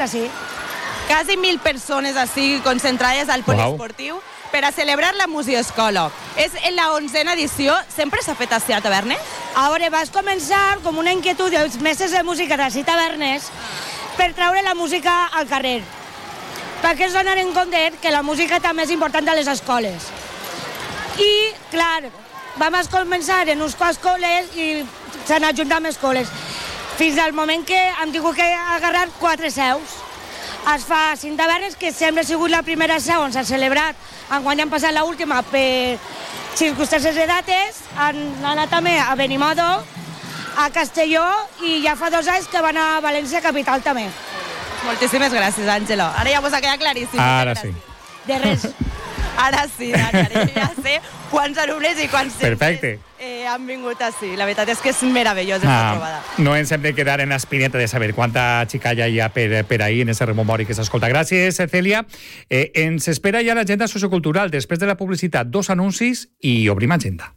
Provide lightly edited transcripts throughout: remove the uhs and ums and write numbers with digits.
Sí. Quasi 1.000 persones així concentrades al poliesportiu per a celebrar la Museoescola. És en la 11a edició. Sempre s'ha fet així a Tavernes? A veure, vas començar com una inquietud dels mestres de música d'ací Tavernes per treure la música al carrer. Perquè es donen en compte que la música també és important a les escoles. I, clar, vam començar en uns quants col·les i s'han ajuntat més col·les. Fins al moment que hem tingut que agarrar 4 seus. Es fa 5 tavernes, que sempre ha sigut la primera seu on s'ha celebrat. Enguany han passat l'última per circumstàncies de dates. Han anat també a Benimodo, a Castelló, i ja fa 2 anys que van a València capital també. Moltíssimes gràcies, Àngelo. Ara ja vos ha quedat claríssim. Ara sí. De res. Ara sí, Dani, ja sé quants alumnes i quants Perfecte. Han vingut així. La veritat és que és meravellós esta trobada. No ens hem de quedar en l'espineta de saber quanta xicalla hi ha per ahir en ese rememori que s'escolta. Gràcies, Cèlia. Ens espera ja l'agenda sociocultural. Després de la publicitat, 2 anuncis i obrim agenda.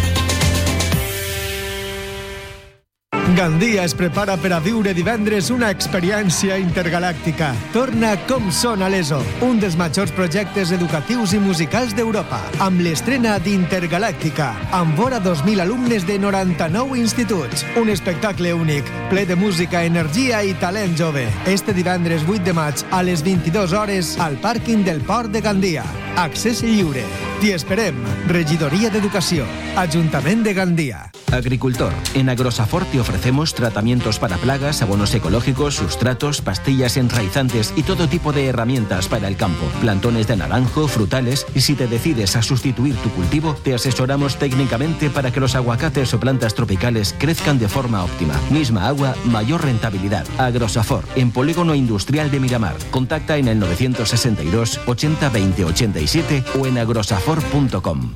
Gandia es prepara per a viure divendres una experiència intergalàctica. Torna Com són a l'ESO, un dels majors projectes educatius i musicals d'Europa, amb l'estrena d'Intergalàctica, amb vora 2.000 alumnes de 99 instituts. Un espectacle únic, ple de música, energia i talent jove. Este divendres 8 de maig, a les 22 hores, al pàrquing del Port de Gandia. Accés lliure. T'hi esperem. Regidoria d'Educació. Ajuntament de Gandia. Agricultor. En Agrosafor te ofrecemos tratamientos para plagas, abonos ecológicos, sustratos, pastillas enraizantes y todo tipo de herramientas para el campo. Plantones de naranjo, frutales, y si te decides a sustituir tu cultivo, te asesoramos técnicamente para que los aguacates o plantas tropicales crezcan de forma óptima. Misma agua, mayor rentabilidad. Agrosafor, en Polígono Industrial de Miramar. Contacta en el 962 80 20 87 o en agrosafor.com.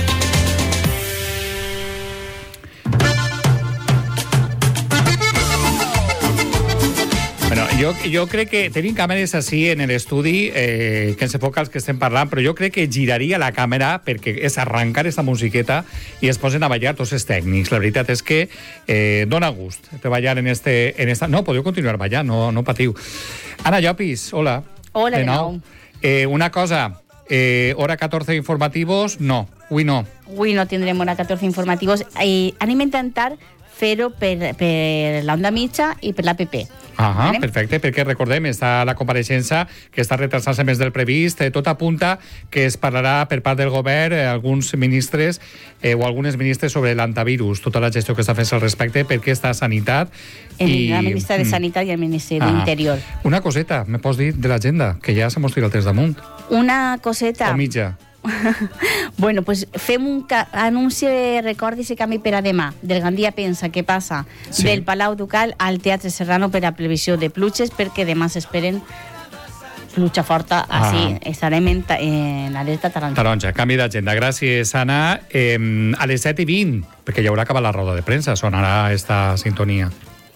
Jo crec que tenim càmeres així en l'estudi que ens enfoca els que estem parlant, però jo crec que giraria la càmera perquè és arrencar esta musiqueta i es posen a ballar tots els tècnics. La veritat és que dona gust treballar en esta... No, podeu continuar ballant, no patiu. Anna Llopis, hola. Hola, de nou. Una cosa, hora 14 informativos, no, avui no. Avui no tindrem hora 14 informativos. Anem a intentar fer-ho per l'onda mitja i per l'APP. Vale? Perfecte, perquè recordem, està la compareixença que està retrasant-se més del previst, tot apunta que es parlarà per part del govern alguns ministres o algunes ministres sobre l'antivirus, tota la gestió que està fent al respecte, perquè està Sanitat la ministra de Sanitat i el ministre d'Interior. Una coseta, me pots dir de l'agenda, que ja se mos tira el temps damunt. Una coseta... O mitja. Bueno, pues fem un anunci, recordis i canvi per a demà, del Gandia Pensa que passa del Palau Ducal al Teatre Serrano per a previsió de pluges, perquè demà s'esperen pluja forta, així estarem en alerta taronja. Canvi d'agenda. Gràcies, Anna. A les 7:20, perquè ja haurà acabat la roda de premsa, sonarà esta sintonia.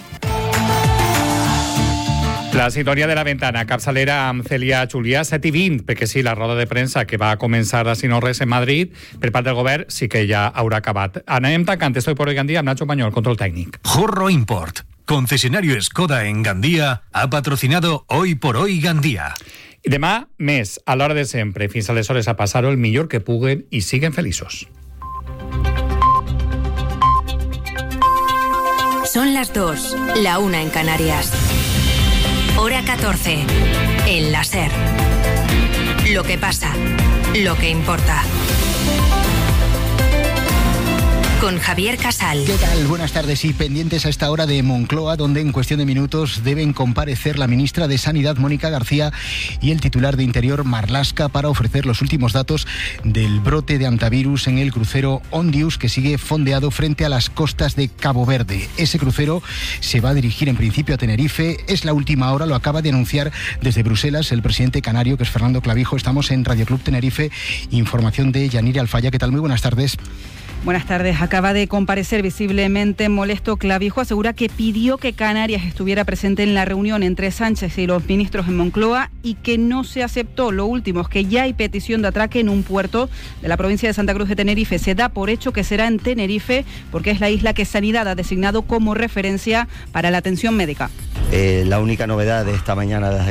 La sintonia de la ventana, capçalera amb Cèlia Julià, 7:20, perquè sí, la roda de premsa que va començar a no res en Madrid, per part del govern, sí que ja haurà acabat. Anem tancant, estoy por hoy Gandia, amb Nacho Mañol, control tècnic. Jorro Import, concesionario Skoda en Gandía, ha patrocinado Hoy por Hoy Gandía. I demà, més, a l'hora de sempre. Fins aleshores a passar-ho el millor que puguen i siguen feliços. Son las 2, la 1 en Canarias. Hora 14, en la SER. Lo que pasa, lo que importa. Con Javier Casal. ¿Qué tal? Buenas tardes. Y pendientes a esta hora de Moncloa, donde en cuestión de minutos deben comparecer la ministra de Sanidad, Mónica García, y el titular de Interior, Marlaska, para ofrecer los últimos datos del brote de antivirus en el crucero Ondius, que sigue fondeado frente a las costas de Cabo Verde. Ese crucero se va a dirigir en principio a Tenerife. Es la última hora, lo acaba de anunciar desde Bruselas el presidente canario, que es Fernando Clavijo. Estamos en Radio Club Tenerife. Información de Yanira Alfaya. ¿Qué tal? Muy buenas tardes. Buenas tardes. Acaba de comparecer visiblemente molesto Clavijo. Asegura que pidió que Canarias estuviera presente en la reunión entre Sánchez y los ministros en Moncloa y que no se aceptó. Lo último es que ya hay petición de atraque en un puerto de la provincia de Santa Cruz de Tenerife. Se da por hecho que será en Tenerife porque es la isla que Sanidad ha designado como referencia para la atención médica. La única novedad de esta mañana desde